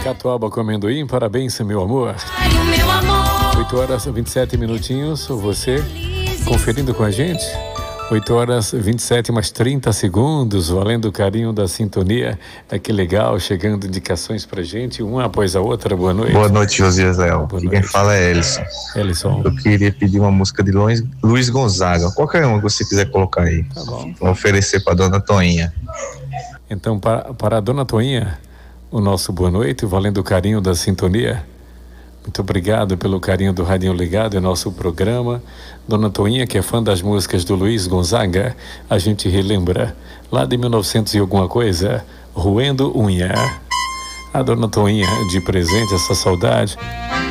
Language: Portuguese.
Catuaba com amendoim, parabéns, meu amor. 8 horas e 27 minutinhos, você conferindo com a gente. 8 horas e 27 mais 30 segundos, valendo o carinho da sintonia. Que legal, chegando indicações pra gente, uma após a outra. Boa noite. Boa noite, Josias Léo. E quem fala é Elison. Elison. Eu queria pedir uma música de Luiz Gonzaga, qualquer uma que você quiser colocar aí. Tá bom. Vou oferecer pra dona Toinha. Então, para a dona Toinha, o nosso boa noite, valendo o carinho da sintonia. Muito obrigado pelo carinho do Radinho Ligado, é nosso programa. Dona Toinha, que é fã das músicas do Luiz Gonzaga, a gente relembra, lá de 1900 e alguma coisa, Roendo Unha. A Dona Toinha, de presente, essa saudade.